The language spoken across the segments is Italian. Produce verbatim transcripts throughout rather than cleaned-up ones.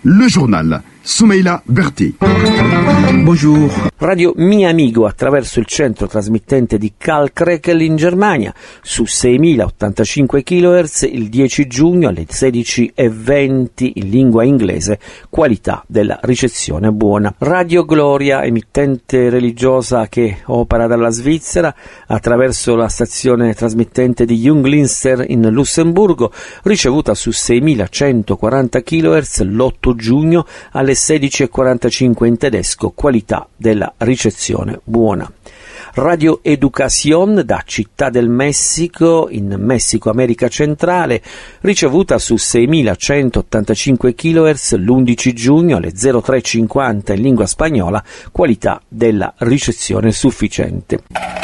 Le journal. Soumaïla Berti. Bonjour. Radio Mi Amigo attraverso il centro trasmittente di Kalkrekel in Germania su seimilottantacinque chilohertz il dieci giugno alle sedici e venti in lingua inglese, qualità della ricezione buona. Radio Gloria, emittente religiosa che opera dalla Svizzera attraverso la stazione trasmittente di Junglinster in Lussemburgo, ricevuta su seimilacentoquaranta chilohertz l'otto giugno alle sedici e quarantacinque in tedesco, qualità della ricezione buona. Radio Educación da Città del Messico in Messico America Centrale, ricevuta su seimilacentottantacinque chilohertz l'undici giugno alle zero tre cinquanta in lingua spagnola, qualità della ricezione sufficiente.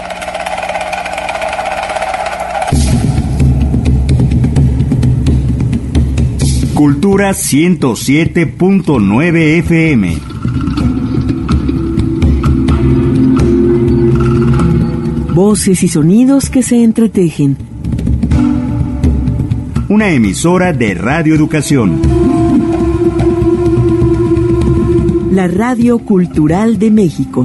Cultura ciento siete punto nueve F M. Voces y sonidos que se entretejen. Una emisora de Radio Educación. La Radio Cultural de México.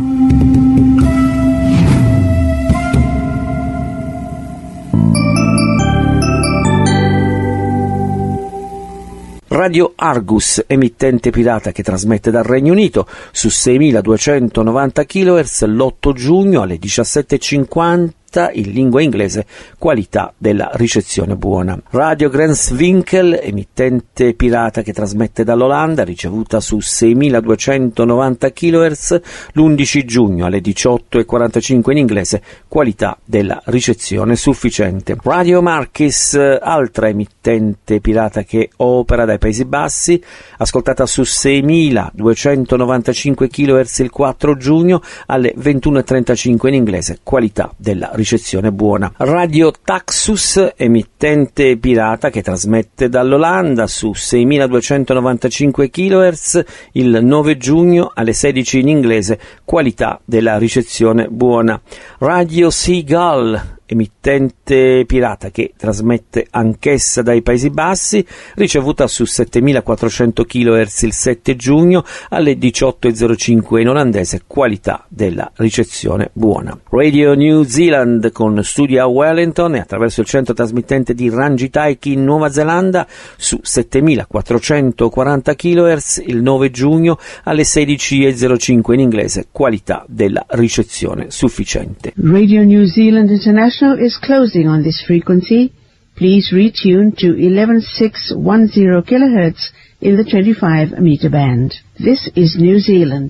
Radio Argus, emittente pirata che trasmette dal Regno Unito su seimiladuecentonovanta chilohertz l'otto giugno alle diciassette e cinquanta in lingua inglese, qualità della ricezione buona. Radio Grenswinkel, emittente pirata che trasmette dall'Olanda, ricevuta su seimiladuecentonovanta chilohertz l'undici giugno alle diciotto e quarantacinque in inglese, qualità della ricezione sufficiente. Radio Marquis, altra emittente pirata che opera dai Paesi Bassi, ascoltata su seimiladuecentonovantacinque chilohertz il quattro giugno alle ventuno e trentacinque in inglese, qualità della ricezione buona. Radio Taxus, emittente pirata che trasmette dall'Olanda su seimiladuecentonovantacinque chilohertz il nove giugno alle sedici in inglese, qualità della ricezione buona. Radio Seagull, emittente pirata che trasmette anch'essa dai Paesi Bassi, ricevuta su settemilaquattrocento chilohertz il sette giugno alle diciotto e zero cinque in olandese, qualità della ricezione buona. Radio New Zealand con studi a Wellington e attraverso il centro trasmittente di Rangitaiki in Nuova Zelanda su settemilaquattrocentoquaranta chilohertz il nove giugno alle sedici e zero cinque in inglese, qualità della ricezione sufficiente. Radio New Zealand International is closing on this frequency. Please retune to eleven six ten kilohertz in the twenty-five meter band. This is New Zealand.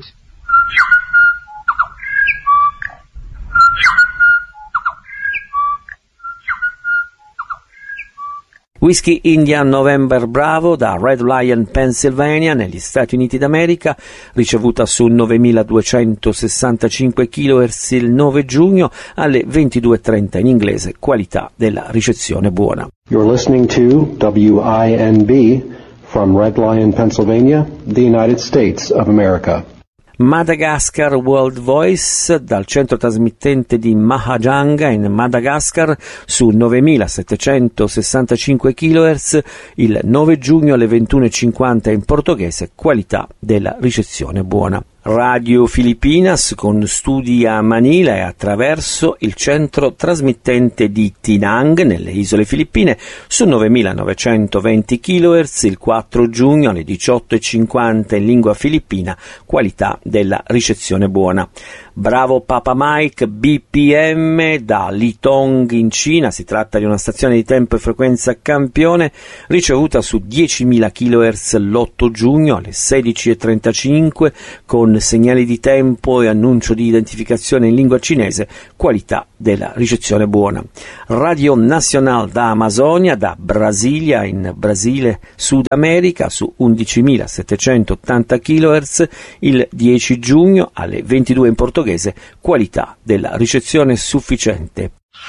Whiskey India November Bravo da Red Lion, Pennsylvania, negli Stati Uniti d'America, ricevuta su novemiladuecentosessantacinque chilohertz il nove giugno alle ventidue e trenta in inglese, qualità della ricezione buona. You're listening to W I N B from Red Lion, Pennsylvania, the United States of America. Madagascar World Voice dal centro trasmittente di Mahajanga in Madagascar su novemilasettecentosessantacinque chilohertz il nove giugno alle ventuno e cinquanta in portoghese, qualità della ricezione buona. Radio Filipinas con studi a Manila e attraverso il centro trasmittente di Tinang nelle isole Filippine su novemilanovecentoventi chilohertz il quattro giugno alle diciotto e cinquanta in lingua filippina, qualità della ricezione buona. Bravo Papa Mike B P M da Litong in Cina, si tratta di una stazione di tempo e frequenza campione, ricevuta su diecimila chilohertz l'otto giugno alle sedici e trentacinque con segnali di tempo e annuncio di identificazione in lingua cinese, qualità della ricezione buona. Radio Nacional da Amazonia da Brasilia in Brasile Sud America su undicimilasettecentottanta chilohertz il dieci giugno alle ventidue in portoghese, qualità della ricezione sufficiente.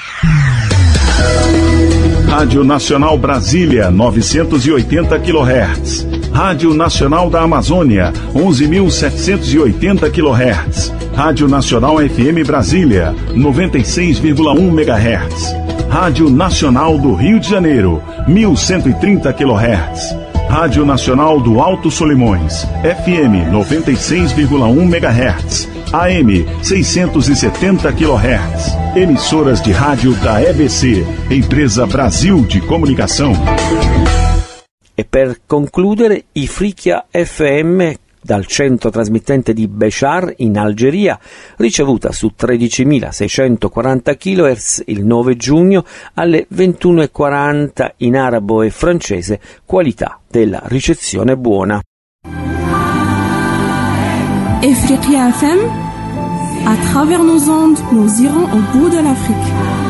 Rádio Nacional Brasília, novecentos e oitenta quilohertz. Rádio Nacional da Amazônia, onze mil setecentos e oitenta quilohertz. Rádio Nacional F M Brasília, noventa e seis vírgula um megahertz. Rádio Nacional do Rio de Janeiro, mil cento e trinta quilohertz. Rádio Nacional do Alto Solimões, F M noventa e seis vírgula um megahertz, A M seiscentos e setenta quilohertz. Emissoras de rádio da E B C, Empresa Brasil di Comunicação. E per concludere, Ifriqiya F M dal centro trasmittente di Béchar in Algeria, ricevuta su tredicimilaseicentoquaranta chilohertz il nove giugno alle ventuno e quaranta in arabo e francese, qualità della ricezione buona. Ifriqiya F M, à travers nos ondes, nous irons au bout de l'Afrique.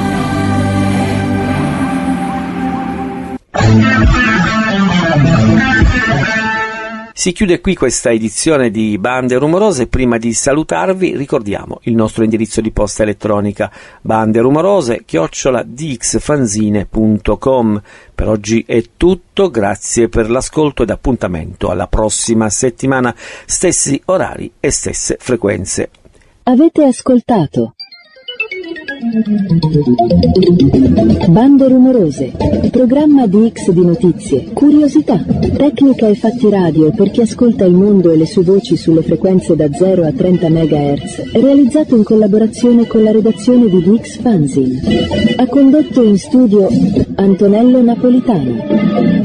Si chiude qui questa edizione di Bande Rumorose. Prima di salutarvi ricordiamo il nostro indirizzo di posta elettronica banderumorose chiocciola d x fanzine punto com. Per oggi è tutto, grazie per l'ascolto ed appuntamento alla prossima settimana, stessi orari e stesse frequenze. Avete ascoltato Bande Rumorose, programma di X di notizie, curiosità, tecnica e fatti radio per chi ascolta il mondo e le sue voci sulle frequenze da zero a trenta megahertz, realizzato in collaborazione con la redazione di D X Fanzine. Ha condotto in studio Antonello Napolitano.